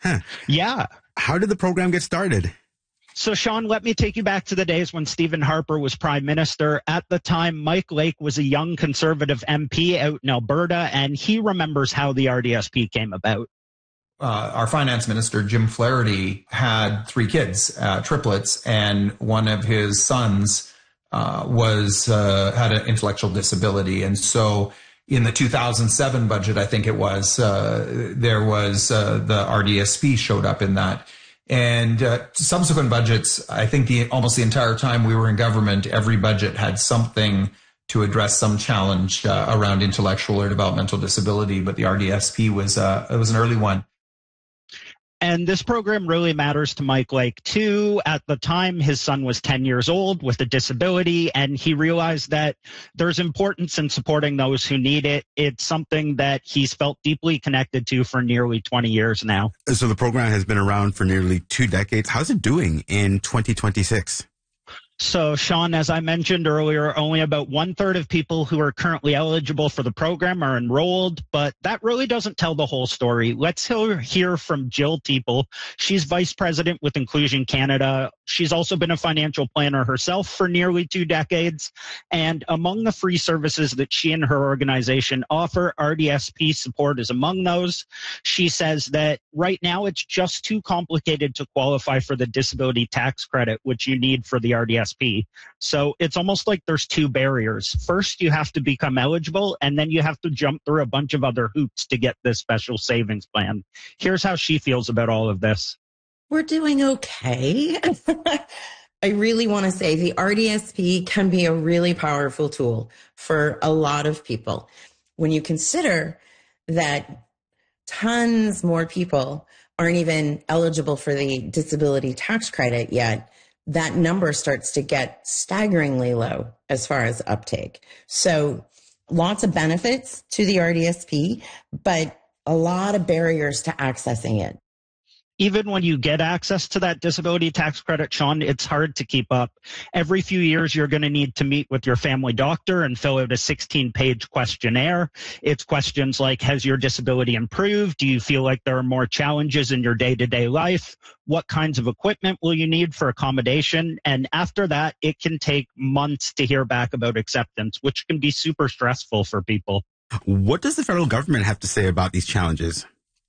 Huh. Yeah. How did the program get started? So, Sean, let me take you back to the days when Stephen Harper was prime minister. At the time, Mike Lake was a young conservative MP out in Alberta, and he remembers how the RDSP came about. Our finance minister, Jim Flaherty, had 3 kids, triplets, and one of his sons had an intellectual disability. And so in the 2007 budget, I think it was, there was the RDSP showed up in that. And subsequent budgets, I think almost the entire time we were in government, every budget had something to address some challenge around intellectual or developmental disability. But the RDSP was an early one. And this program really matters to Mike Lake, too. At the time, his son was 10 years old with a disability, and he realized that there's importance in supporting those who need it. It's something that he's felt deeply connected to for nearly 20 years now. So the program has been around for nearly 2 decades. How's it doing in 2026? So, Sean, as I mentioned earlier, only about 1/3 of people who are currently eligible for the program are enrolled, but that really doesn't tell the whole story. Let's hear from Jill Teeple. She's vice president with Inclusion Canada. She's also been a financial planner herself for nearly 2 decades. And among the free services that she and her organization offer, RDSP support is among those. She says that right now it's just too complicated to qualify for the disability tax credit, which you need for the RDSP. So it's almost like there's 2 barriers. First, you have to become eligible, and then you have to jump through a bunch of other hoops to get this special savings plan. Here's how she feels about all of this. We're doing okay. I really want to say the RDSP can be a really powerful tool for a lot of people. When you consider that tons more people aren't even eligible for the disability tax credit yet, that number starts to get staggeringly low as far as uptake. So lots of benefits to the RDSP, but a lot of barriers to accessing it. Even when you get access to that disability tax credit, Sean, it's hard to keep up. Every few years, you're going to need to meet with your family doctor and fill out a 16-page questionnaire. It's questions like, has your disability improved? Do you feel like there are more challenges in your day-to-day life? What kinds of equipment will you need for accommodation? And after that, it can take months to hear back about acceptance, which can be super stressful for people. What does the federal government have to say about these challenges?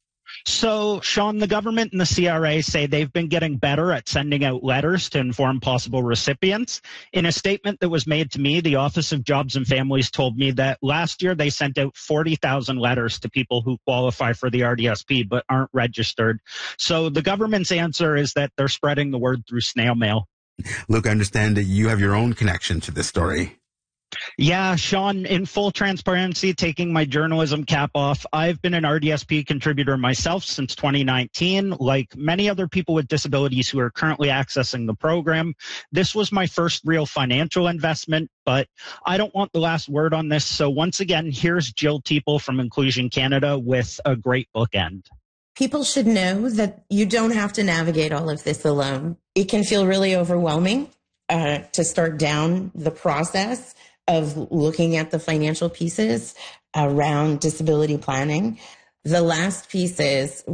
So, Sean, the government and the CRA say they've been getting better at sending out letters to inform possible recipients. In a statement that was made to me, the Office of Jobs and Families told me that last year they sent out 40,000 letters to people who qualify for the RDSP but aren't registered. So the government's answer is that they're spreading the word through snail mail. Luke, I understand that you have your own connection to this story. Yeah, Sean, in full transparency, taking my journalism cap off, I've been an RDSP contributor myself since 2019. Like many other people with disabilities who are currently accessing the program, this was my first real financial investment, but I don't want the last word on this. So once again, here's Jill Teeple from Inclusion Canada with a great bookend. People should know that you don't have to navigate all of this alone. It can feel really overwhelming to start down the process of looking at the financial pieces around disability planning. The last piece is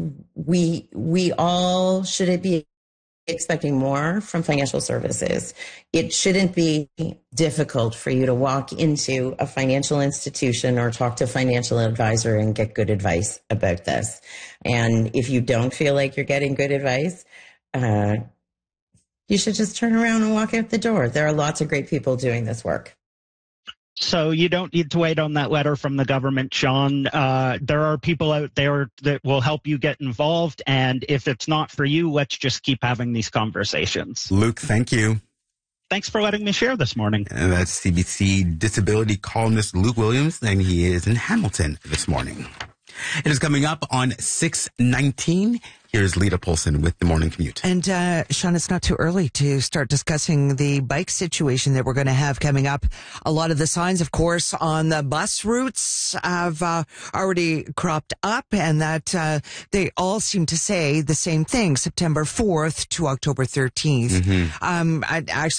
we all should be expecting more from financial services. It shouldn't be difficult for you to walk into a financial institution or talk to a financial advisor and get good advice about this. And if you don't feel like you're getting good advice, you should just turn around and walk out the door. There are lots of great people doing this work. So you don't need to wait on that letter from the government, Sean. There are people out there that will help you get involved. And if it's not for you, let's just keep having these conversations. Luke, thank you. Thanks for letting me share this morning. And that's CBC disability columnist Luke Williams, and he is in Hamilton this morning. It is coming up on 6:19. Here's Lita Polson with the Morning Commute. And, Sean, it's not too early to start discussing the bike situation that we're going to have coming up. A lot of the signs, of course, on the bus routes have already cropped up, and that they all seem to say the same thing, September 4th to October 13th. Mm-hmm. Actually,